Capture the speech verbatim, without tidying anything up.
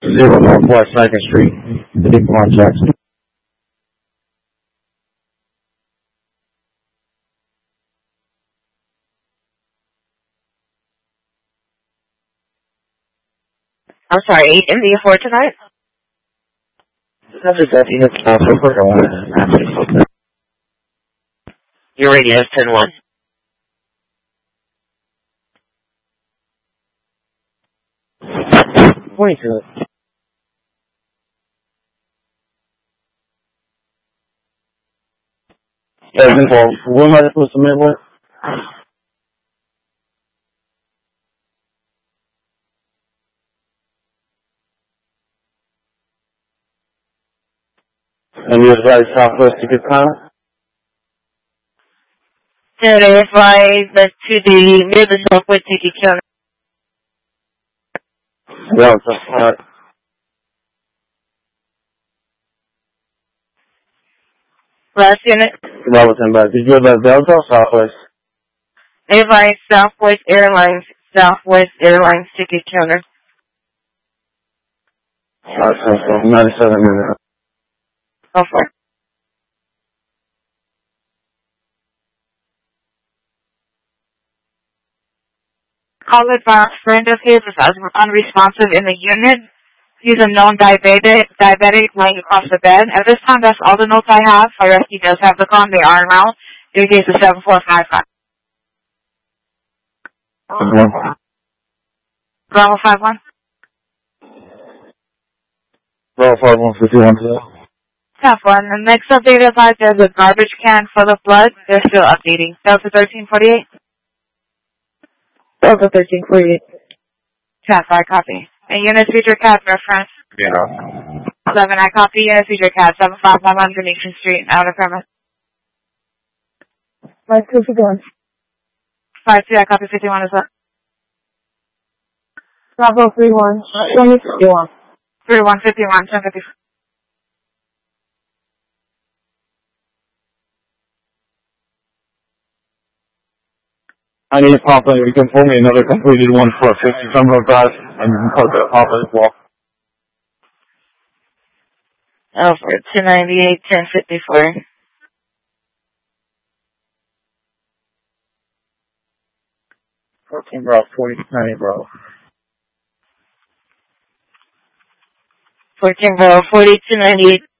Zero Northwest second Street, fifty-one Jackson. I'm sorry, eight M D four tonight? That's just that you have counsel for going. Your radio is ten one. twenty-two. Yeah, then for what am I supposed to submit what? And you advise Southwest to get time? Did I advise that to the near the Southwest ticket counter? Yeah, it's a hot. Last unit? Robinson, but did you advise Delta or Southwest? Advise Southwest Airlines, Southwest Airlines ticket counter. Alright, so, so ninety-seven minutes. Go for it. Call advise friend of his is unresponsive in the unit. He's a known diabetic, diabetic laying across the bed. At this time, that's all the notes I have. For the rest, he does have the con. They are around. Your case is seven four five five. Bravo five one. Bravo five one fifty-one. Tough one. The next update advice is a garbage can full of blood. They're still updating. Delta thirteen forty-eight. Delta thirteen forty-eight. Cat five copy. And unit feature cat reference. Yeah. Seven I copy. Unit feature cat seven five one one Venetian Street, outer premise. Five two fifty one. Five two I copy fifty one as well. Bravo three one. Twenty fifty one. Three one fifty one. Ten fifty. I need to pop in. You can pull me another completed one for a fifty some of guys, and you can put that pop as well. Over two ninety-eight, ten fifty-four. fourteen, bro. forty, ninety, bro. fourteen, bro. forty-two ninety-eight.